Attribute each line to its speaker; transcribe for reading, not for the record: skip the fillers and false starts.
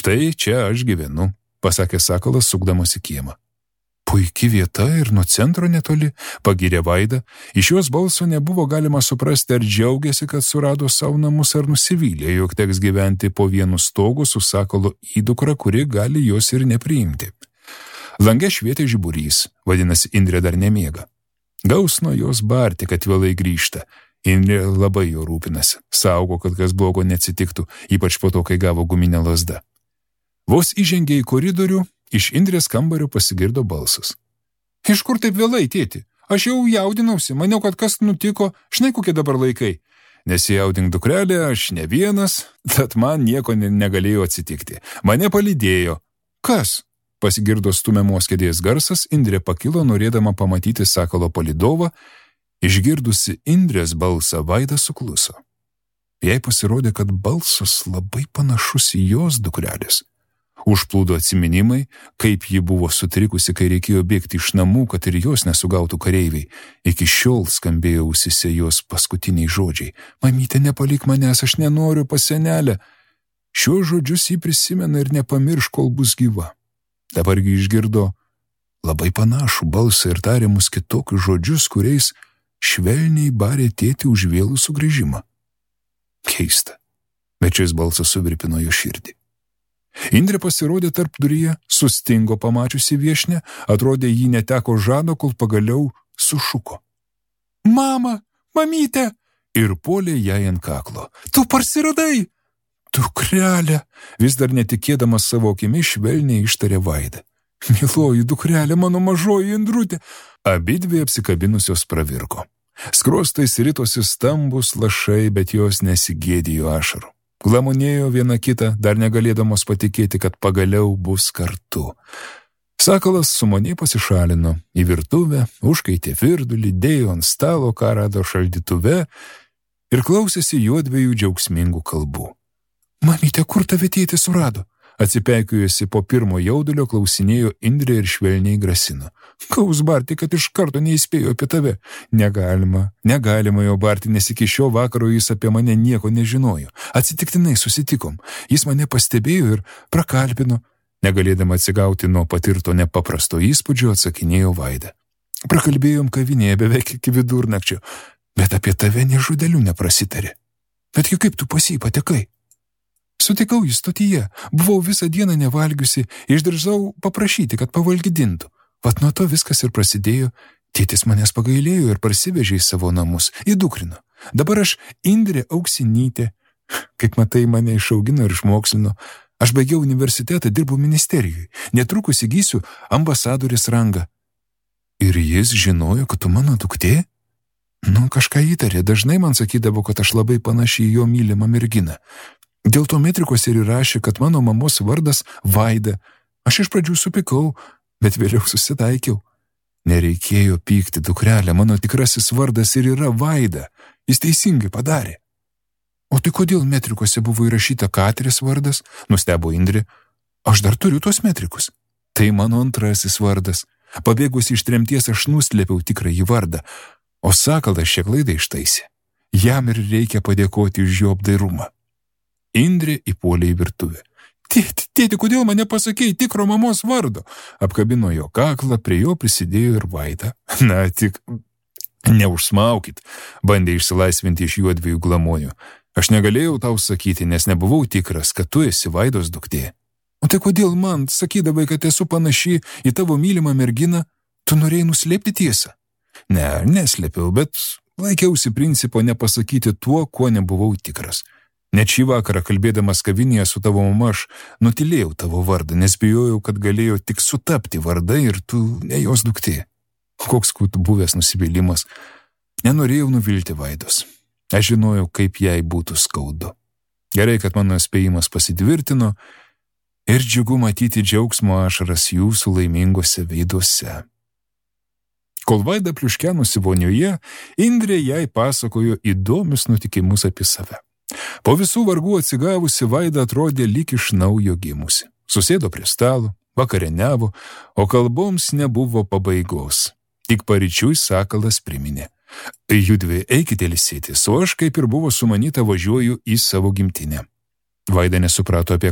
Speaker 1: Štai čia aš gyvenu, pasakė Sakalas, sukdamas į kiemą. Puiki vieta ir nuo centro netoli, pagyrė Vaida. Iš jos balso nebuvo galima suprasti, ar džiaugiasi, kad surado savo namus, ar nusivylė, jog teks gyventi po vienu stogu su Sakalo įdukra, kuri gali jos ir nepriimti. Lange švietė žiburys, vadinasi, Indrė dar nemiega. Gaus nuo jos barti, kad vėlai grįžta. Indrė labai jo rūpinasi, saugo, kad kas blogo neatsitiktų, ypač po to, kai gavo guminę lazdą. Vos įžengė į koridorių, iš Indrės kambario pasigirdo balsas. Iš kur taip vėlai, tėti? Aš jau jaudinausi, maniau, kad kas nutiko, žinai, kokie dabar laikai. Nesijaudink, dukrelė, aš ne vienas, tad man nieko negalėjo atsitikti. Mane palydėjo. Kas? Pasigirdo stumiamos kėdės garsas, Indrė pakilo, norėdama pamatyti Sakalo palydovą. Išgirdusi Indrės balsą, Vaida sukluso. Jai pasirodė, kad balsas labai panašus į jos dukrelės. Užplūdo atsiminimai, kaip ji buvo sutrikusi, kai reikėjo bėgti iš namų, kad ir jos nesugautų kareiviai. Iki šiol skambėjo ausyse jos paskutiniai žodžiai. Mamyte, nepalik manęs, aš nenoriu pas senelę. Šiuos žodžius jį prisimena ir nepamirš, kol bus gyva. Dabargi išgirdo labai panašų balsą ir tariamus kitokius žodžius, kuriais švelniai barė tėtį už vėlų sugrįžimą. Keista, bet šis balsas suvirpino jo širdį. Indrė pasirodė tarp duryje, sustingo pamačiusi viešnę, atrodė jį neteko žado, kol pagaliau sušuko. Mama, mamyte! Ir puolė jai ant kaklo. Tu parsiradai! Dukrelė! Vis dar netikėdamas savo akimis švelniai ištarė Vaida. Mieloji dukrelė, mano mažoji Indrutė! Abidvi apsikabinusios pravirko. Skrostais ritosi stambus lašai, bet jos nesigėdijo ašarų. Glamonėjo viena kitą, dar negalėdamos patikėti, kad pagaliau bus kartu. Sakalas sumaniai pasišalino į virtuvę, užkaitė virdulį, dėjo ant stalo, ką rado šaldytuve ir klausėsi juodviejų džiaugsmingų kalbų. Mamyte, kur tave tėtė surado? Atsipeikėjusi po pirmo jaudulio, klausinėjo Indrė ir švelniai grasino. Kaus barti, kad iš karto neįspėjo apie tave. Negalima jo barti, nes iki šio vakaro jis apie mane nieko nežinojo. Atsitiktinai susitikom. Jis mane pastebėjo ir prakalbino. Negalėdama atsigauti nuo patirto nepaprasto įspūdžio, atsakinėjo Vaida. Prakalbėjom kavinėje beveik iki vidurnakčio, bet apie tave nė žodeliu neprasitarė. Betgi kaip tu pas jį patekai? Sutikau jį stotyje, buvau visą dieną nevalgiusi, išdrįsau paprašyti, kad pavalgydintų. Vat nuo to viskas ir prasidėjo. Tėtis manęs pagailėjo ir parsivežė į savo namus, įdukrino. Dabar aš Indrė Auksinytė. Kaip matai, mane išaugino ir išmokslino. Aš baigiau universitetą, dirbu ministerijoje. Netrukus įgysiu ambasadorės rangą. Ir jis žinojo, kad tu mano duktė? Nu, kažką įtarė. Dažnai man sakydavo, kad aš labai panaši į jo mylimą merginą. Dėl to metrikos ir įrašė, kad mano mamos vardas Vaida. Aš iš pradžių supykau, bet vėliau susitaikiau. Nereikėjo pykti, dukrelė, mano tikrasis vardas ir yra Vaida. Jis teisingai padarė. O tai kodėl metrikose buvo įrašyta Katrės vardas? Nustebo Indrė. Aš dar turiu tuos metrikus. Tai mano antrasis vardas. Pabėgus iš tremties aš nuslėpiau tikrąjį vardą, o Sakalas šią klaidą ištaisė. Jam ir reikia padėkoti už jo apdairumą. Indrė įpuolė į virtuvę. Tėti, kodėl mane pasakei tikro mamos vardo? Apkabino jo kaklą, prie jo prisidėjo ir Vaida. Na, tik neužsmaukit, bandė išsilaisvinti iš juodviejų glamonių. Aš negalėjau tau sakyti, nes nebuvau tikras, kad tu esi Vaidos duktė. O tai kodėl man, sakydavai, kad esu panaši į tavo mylimą merginą, tu norėjai nuslėpti tiesą? Ne, neslėpiau, bet laikiausi principo nepasakyti tuo, kuo nebuvau tikras. Net šį vakarą, kalbėdamas kavinėje su tavo mama, aš nutilėjau tavo vardą, nes bijojau, kad galėjo tik sutapti vardai ir tu ne jos duktė. Koks būtų buvęs nusivylimas. Nenorėjau nuvilti Vaidos. Aš žinojau, kaip jai būtų skaudu. Gerai, kad mano spėjimas pasitvirtino ir džiugu matyti džiaugsmo ašaras jūsų laimingose veiduose. Kol Vaida pliuškenusi vonioje, Indrė jai pasakojo įdomius nutikimus apie save. Po visų vargų atsigavusi Vaida atrodė lyg iš naujo gimusi. Susėdo prie stalo, vakarieniavo, o kalboms nebuvo pabaigos. Tik paryčiui Sakalas priminė. Judvi eikite ilsėtis, o aš, kaip ir buvo sumanyta, važiuoju į savo gimtinę. Vaida nesuprato, apie